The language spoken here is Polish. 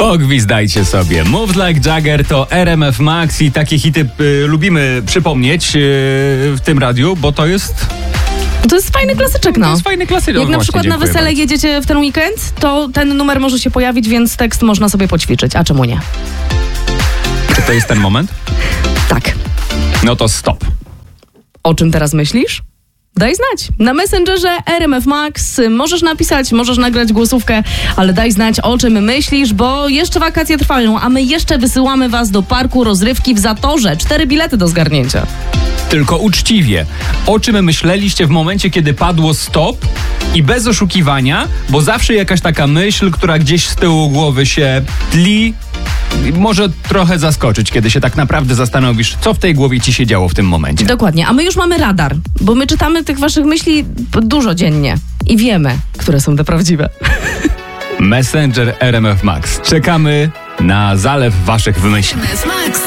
Pogwizdajcie sobie. Move Like Jagger to RMF Max i takie hity lubimy przypomnieć w tym radiu, bo to jest... To jest fajny klasyczek, no. To jest fajny klasyczek. Jak na przykład na wesele jedziecie w ten weekend, to ten numer może się pojawić, więc tekst można sobie poćwiczyć. A czemu nie? Czy to jest ten moment? Tak. No to stop. O czym teraz myślisz? Daj znać. Na Messengerze RMF Max możesz napisać, możesz nagrać głosówkę, ale daj znać, o czym myślisz, bo jeszcze wakacje trwają, a my jeszcze wysyłamy was do parku rozrywki w Zatorze. 4 bilety do zgarnięcia. Tylko uczciwie. O czym myśleliście w momencie, kiedy padło stop i bez oszukiwania, bo zawsze jakaś taka myśl, która gdzieś z tyłu głowy się tli, może trochę zaskoczyć, kiedy się tak naprawdę zastanowisz, co w tej głowie ci się działo w tym momencie. Dokładnie, a my już mamy radar, bo my czytamy tych waszych myśli dużo dziennie i wiemy, które są te prawdziwe. Messenger RMF Max. Czekamy na zalew waszych wymyśleń.